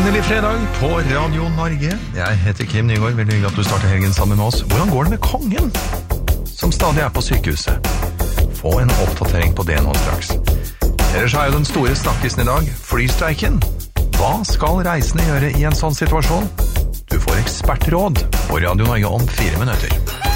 Endelig fredag på Radio Norge. Jeg heter Kim Nygaard, veldig hyggelig at du starter helgen sammen med oss. Hvordan går det med kongen, som stadig er på sykehuset? Få en oppdatering på det nå straks. Ellers er jo den store snakkisen i dag, flystreiken. Hva skal reisende gjøre i en sånn situasjon? Du får ekspertråd på Radio Norge om 4 minutter.